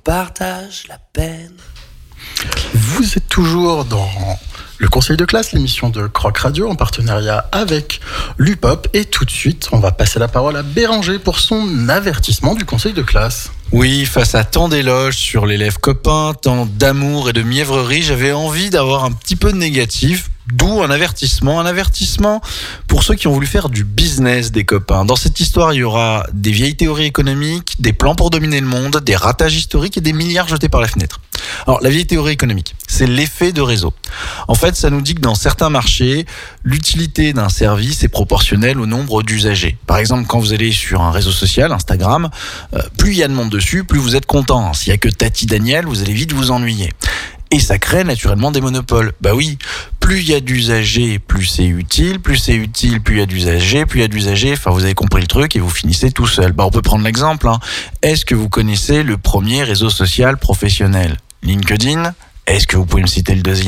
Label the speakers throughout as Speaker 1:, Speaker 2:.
Speaker 1: partage la peine.
Speaker 2: Vous êtes toujours dans le Conseil de classe, l'émission de Croc Radio en partenariat avec l'UPOP. Et tout de suite, on va passer la parole à Béranger pour son avertissement du Conseil de classe.
Speaker 3: Oui, face à tant d'éloges sur l'élève copain, tant d'amour et de mièvrerie, j'avais envie d'avoir un petit peu de négatif. D'où un avertissement pour ceux qui ont voulu faire du business des copains. Dans cette histoire, il y aura des vieilles théories économiques, des plans pour dominer le monde, des ratages historiques et des milliards jetés par la fenêtre. Alors, la vieille théorie économique, c'est l'effet de réseau. En fait, ça nous dit que dans certains marchés, l'utilité d'un service est proportionnelle au nombre d'usagers. Par exemple, quand vous allez sur un réseau social, Instagram, plus il y a de monde dessus, plus vous êtes content. S'il y a que Tati Daniel, vous allez vite vous ennuyer. Et ça crée naturellement des monopoles. Bah oui, plus il y a d'usagers, plus c'est utile, plus il y a d'usagers, enfin vous avez compris le truc et vous finissez tout seul. Bah on peut prendre l'exemple. Est-ce que vous connaissez le premier réseau social professionnel ? LinkedIn ? Est-ce que vous pouvez me citer le deuxième ?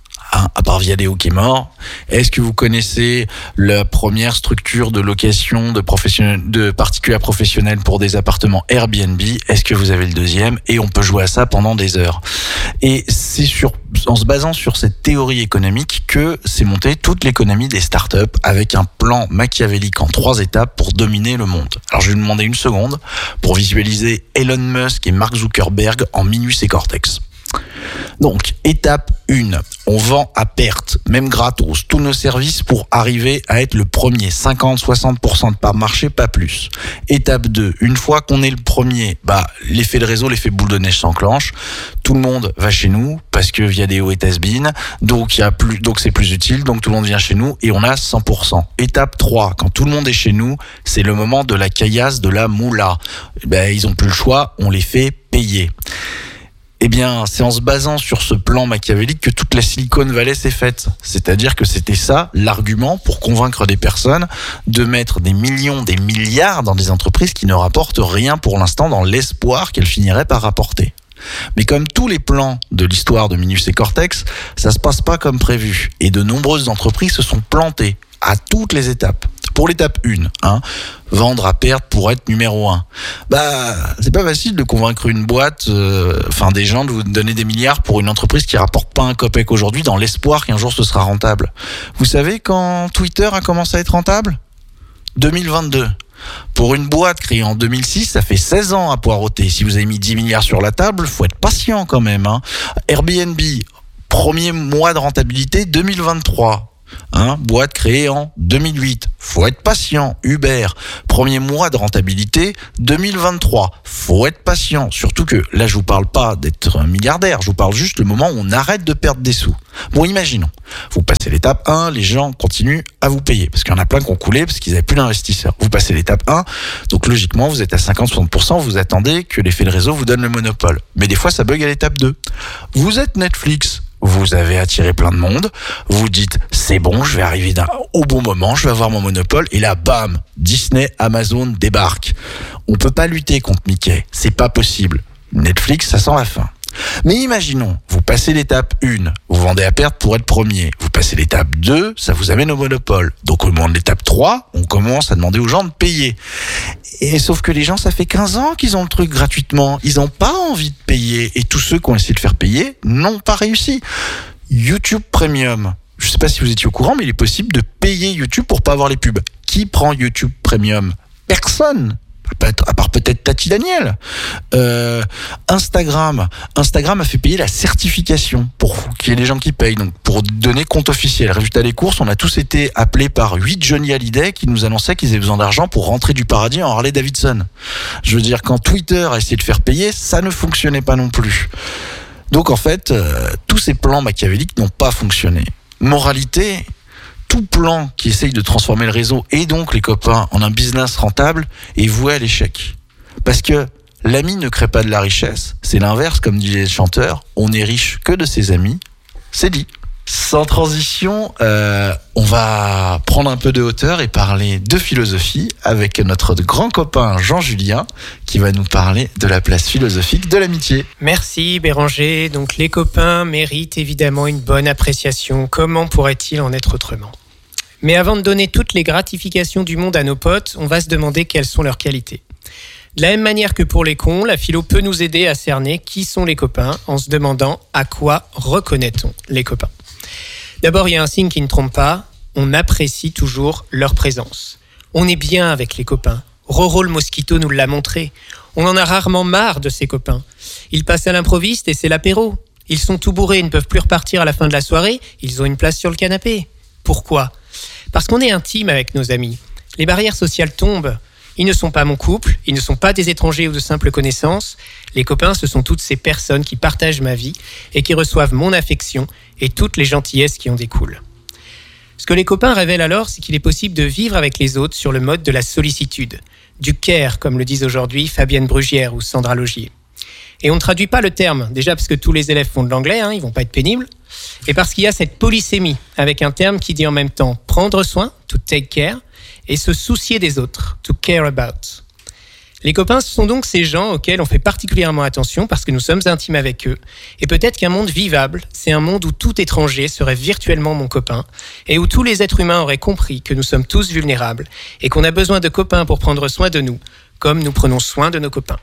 Speaker 3: À part Viadeo qui est mort. Est-ce que vous connaissez la première structure de location de particuliers professionnels pour des appartements Airbnb ? Est-ce que vous avez le deuxième ? Et on peut jouer à ça pendant des heures. Et c'est en se basant sur cette théorie économique que s'est montée toute l'économie des startups avec un plan machiavélique en 3 étapes pour dominer le monde. Alors je vais vous demander une seconde pour visualiser Elon Musk et Mark Zuckerberg en Minus et Cortex. Donc, étape 1, on vend à perte, même gratos, tous nos services pour arriver à être le premier, 50-60% de part marché, pas plus. Étape 2, une fois qu'on est le premier, l'effet de réseau, l'effet boule de neige s'enclenche, tout le monde va chez nous, parce que Viadeo est has-been, donc c'est plus utile, donc tout le monde vient chez nous, et on a 100%. Étape 3, quand tout le monde est chez nous, c'est le moment de la caillasse, de la moula. Ils ont plus le choix, on les fait payer. Eh bien, c'est en se basant sur ce plan machiavélique que toute la Silicon Valley s'est faite. C'est-à-dire que c'était ça, l'argument pour convaincre des personnes de mettre des millions, des milliards dans des entreprises qui ne rapportent rien pour l'instant dans l'espoir qu'elles finiraient par rapporter. Mais comme tous les plans de l'histoire de Minus et Cortex, ça se passe pas comme prévu. Et de nombreuses entreprises se sont plantées à toutes les étapes. Pour l'étape 1, vendre à perte pour être numéro 1. C'est pas facile de convaincre une boîte, des gens de vous donner des milliards pour une entreprise qui rapporte pas un copec aujourd'hui dans l'espoir qu'un jour ce sera rentable. Vous savez quand Twitter a commencé à être rentable ? 2022. Pour une boîte créée en 2006, ça fait 16 ans à poireauter. Si vous avez mis 10 milliards sur la table, faut être patient quand même. Airbnb, premier mois de rentabilité 2023. Boîte créée en 2008. Faut être patient. Uber, premier mois de rentabilité 2023. Faut être patient. Surtout que là, je vous parle pas d'être un milliardaire. Je vous parle juste le moment où on arrête de perdre des sous. Bon, imaginons. Vous passez l'étape 1, les gens continuent à vous payer. Parce qu'il y en a plein qui ont coulé parce qu'ils n'avaient plus d'investisseurs. Vous passez l'étape 1, donc logiquement, vous êtes à 50-60%, vous attendez que l'effet de réseau vous donne le monopole. Mais des fois, ça bug à l'étape 2. Vous êtes Netflix. Vous avez attiré plein de monde, vous dites c'est bon, je vais arriver au bon moment, je vais avoir mon monopole, et là bam, Disney, Amazon débarquent. On peut pas lutter contre Mickey, c'est pas possible. Netflix, ça sent la fin. Mais imaginons, vous passez l'étape 1, vous vendez à perte pour être premier. Vous passez l'étape 2, ça vous amène au monopole. Donc au moment de l'étape 3, on commence à demander aux gens de payer. Et sauf que les gens, ça fait 15 ans qu'ils ont le truc gratuitement. Ils n'ont pas envie de payer. Et tous ceux qui ont essayé de faire payer n'ont pas réussi. YouTube Premium. Je ne sais pas si vous étiez au courant, mais il est possible de payer YouTube pour pas avoir les pubs. Qui prend YouTube Premium ? Personne. À part peut-être Tati Daniel. Instagram a fait payer la certification pour qu'il y ait des gens qui payent, donc pour donner compte officiel. Résultat des courses, on a tous été appelés par 8 Johnny Hallyday qui nous annonçaient qu'ils avaient besoin d'argent pour rentrer du paradis en Harley Davidson. Je veux dire, quand Twitter a essayé de faire payer, ça ne fonctionnait pas non plus. Donc en fait, tous ces plans machiavéliques n'ont pas fonctionné. Moralité, tout plan qui essaye de transformer le réseau et donc les copains en un business rentable est voué à l'échec. Parce que l'ami ne crée pas de la richesse, c'est l'inverse, comme disaient les chanteurs, on n'est riche que de ses amis, c'est dit. Sans transition, on va prendre un peu de hauteur et parler de philosophie avec notre grand copain Jean-Julien qui va nous parler de la place philosophique de l'amitié.
Speaker 4: Merci Béranger. Donc les copains méritent évidemment une bonne appréciation. Comment pourrait-il en être autrement ? Mais avant de donner toutes les gratifications du monde à nos potes, on va se demander quelles sont leurs qualités. De la même manière que pour les cons, la philo peut nous aider à cerner qui sont les copains en se demandant à quoi reconnaît-on les copains. D'abord, il y a un signe qui ne trompe pas, on apprécie toujours leur présence. On est bien avec les copains. Roro le mosquito nous l'a montré. On en a rarement marre de ses copains. Ils passent à l'improviste et c'est l'apéro. Ils sont tout bourrés, ils ne peuvent plus repartir à la fin de la soirée. Ils ont une place sur le canapé. Pourquoi ? Parce qu'on est intime avec nos amis. Les barrières sociales tombent. Ils ne sont pas mon couple, ils ne sont pas des étrangers ou de simples connaissances. Les copains, ce sont toutes ces personnes qui partagent ma vie et qui reçoivent mon affection et toutes les gentillesses qui en découlent. Ce que les copains révèlent alors, c'est qu'il est possible de vivre avec les autres sur le mode de la sollicitude, du care, comme le disent aujourd'hui Fabienne Brugière ou Sandra Logier. Et on ne traduit pas le terme, déjà parce que tous les élèves font de l'anglais, ils vont pas être pénibles, et parce qu'il y a cette polysémie, avec un terme qui dit en même temps prendre soin, to take care, et se soucier des autres, to care about. Les copains, ce sont donc ces gens auxquels on fait particulièrement attention parce que nous sommes intimes avec eux. Et peut-être qu'un monde vivable, c'est un monde où tout étranger serait virtuellement mon copain et où tous les êtres humains auraient compris que nous sommes tous vulnérables et qu'on a besoin de copains pour prendre soin de nous, comme nous prenons soin de nos copains.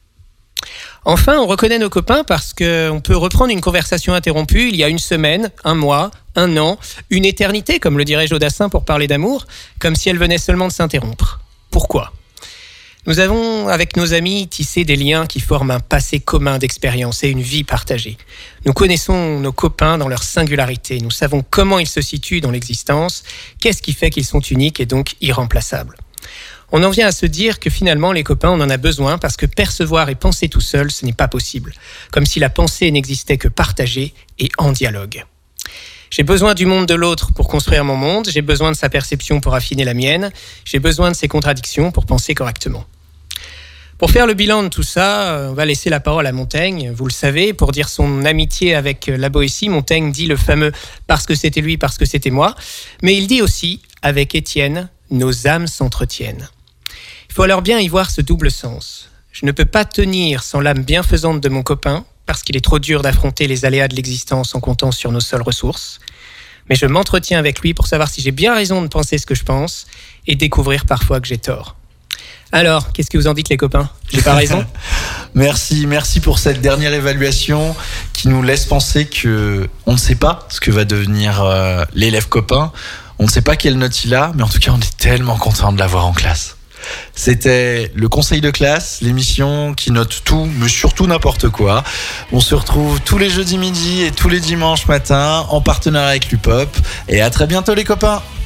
Speaker 4: Enfin, on reconnaît nos copains parce qu'on peut reprendre une conversation interrompue il y a une semaine, un mois, un an, une éternité, comme le dirait Jodassin pour parler d'amour, comme si elle venait seulement de s'interrompre. Pourquoi ? Nous avons, avec nos amis, tissé des liens qui forment un passé commun d'expérience et une vie partagée. Nous connaissons nos copains dans leur singularité. Nous savons comment ils se situent dans l'existence, qu'est-ce qui fait qu'ils sont uniques et donc irremplaçables. On en vient à se dire que finalement, les copains, on en a besoin parce que percevoir et penser tout seul, ce n'est pas possible. Comme si la pensée n'existait que partagée et en dialogue. J'ai besoin du monde de l'autre pour construire mon monde, j'ai besoin de sa perception pour affiner la mienne, j'ai besoin de ses contradictions pour penser correctement. Pour faire le bilan de tout ça, on va laisser la parole à Montaigne. Vous le savez, pour dire son amitié avec la Boétie, Montaigne dit le fameux « parce que c'était lui, parce que c'était moi », mais il dit aussi « avec Étienne, nos âmes s'entretiennent ». Il faut alors bien y voir ce double sens. Je ne peux pas tenir sans l'âme bienfaisante de mon copain, parce qu'il est trop dur d'affronter les aléas de l'existence en comptant sur nos seules ressources. Mais je m'entretiens avec lui pour savoir si j'ai bien raison de penser ce que je pense et découvrir parfois que j'ai tort. Alors, qu'est-ce que vous en dites les copains ? J'ai pas raison ?
Speaker 3: Merci pour cette dernière évaluation qui nous laisse penser que on ne sait pas ce que va devenir l'élève copain. On ne sait pas quelle note il a, mais en tout cas, on est tellement content de l'avoir en classe. C'était le conseil de classe, l'émission qui note tout, mais surtout n'importe quoi. On se retrouve tous les jeudis midi et tous les dimanches matin en partenariat avec l'UPOP. Et à très bientôt les copains.